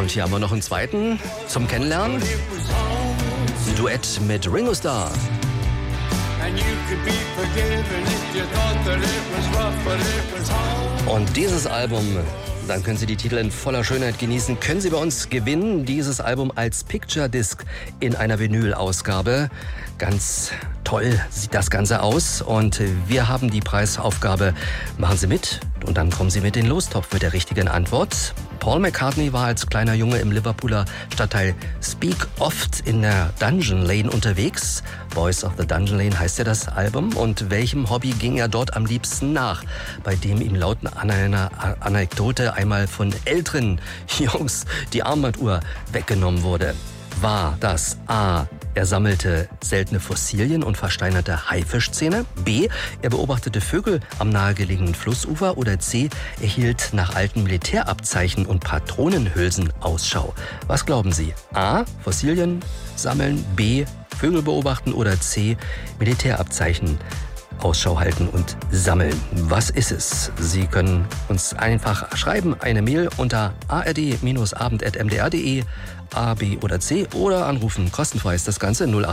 Und hier haben wir noch einen zweiten zum Kennenlernen. Ein Duett mit Ringo Starr. Und dieses Album, dann können Sie die Titel in voller Schönheit genießen, können Sie bei uns gewinnen. Dieses Album als Picture Disc in einer Vinyl-Ausgabe. Ganz toll sieht das Ganze aus. Und wir haben die Preisaufgabe, machen Sie mit und dann kommen Sie mit in den Lostopf mit der richtigen Antwort. Paul McCartney war als kleiner Junge im Liverpooler Stadtteil Speak oft in der Dungeon Lane unterwegs. Boys of the Dungeon Lane heißt ja das Album. Und welchem Hobby ging er dort am liebsten nach, bei dem ihm laut einer Anekdote einmal von älteren Jungs die Armbanduhr weggenommen wurde? War das A, er sammelte seltene Fossilien und versteinerte Haifischzähne? B, er beobachtete Vögel am nahegelegenen Flussufer? Oder C, er hielt nach alten Militärabzeichen und Patronenhülsen Ausschau? Was glauben Sie? A, Fossilien sammeln, B, Vögel beobachten oder C, Militärabzeichen Ausschau halten und sammeln. Was ist es? Sie können uns einfach schreiben, eine Mail unter ard-abend@mdr.de, A, B oder C oder anrufen. Kostenfrei ist das Ganze 08